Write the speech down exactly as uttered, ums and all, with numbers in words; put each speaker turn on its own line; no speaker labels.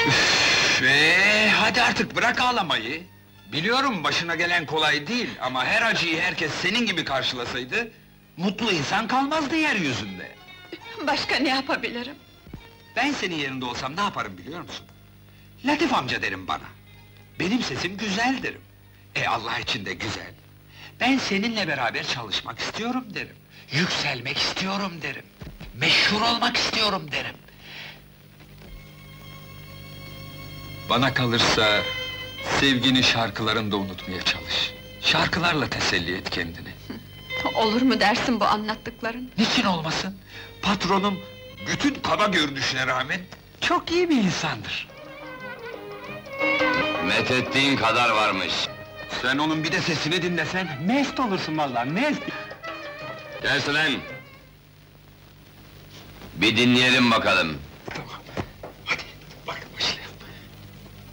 Üf, ee, hadi artık bırak ağlamayı. Biliyorum başına gelen kolay değil ama her acıyı herkes senin gibi karşılasaydı... ...mutlu insan kalmazdı yeryüzünde.
Başka ne yapabilirim?
Ben senin yerinde olsam ne yaparım biliyor musun? Latif amca derim bana. Benim sesim güzel derim. E Allah için de güzel. Ben seninle beraber çalışmak istiyorum derim. Yükselmek istiyorum derim. Meşhur olmak istiyorum derim. Bana kalırsa... ...sevgini şarkılarında unutmaya çalış. Şarkılarla teselli et kendini.
Olur mu dersin bu anlattıkların?
Niçin olmasın? Patronum, bütün kaba görünüşüne rağmen... ...çok iyi bir insandır.
Methettiğin kadar varmış.
Sen onun bir de sesini dinlesen... ...mest olursun vallahi, mest!
Kes lan! Bir dinleyelim bakalım.